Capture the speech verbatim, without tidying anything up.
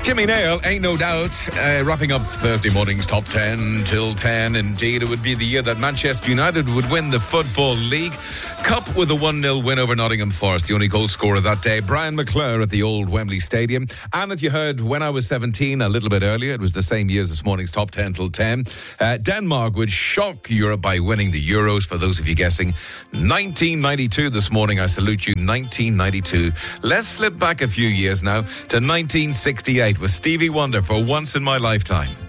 Jimmy Nail, Ain't No Doubt, uh, wrapping up Thursday morning's top ten till ten. Indeed, it would be the year that Manchester United would win the Football League Cup with a one nil win over Nottingham Forest. The only goal scorer that day, Brian McClure at the old Wembley Stadium. And if you heard When I Was seventeen a little bit earlier, it was the same year as this morning's top ten till ten. Uh, Denmark would shock Europe by winning the Euros, for those of you guessing. nineteen ninety-two this morning, I salute you, nineteen ninety-two. Let's slip back a few years now to nineteen sixty-eight with Stevie Wonder for Once in My Lifetime.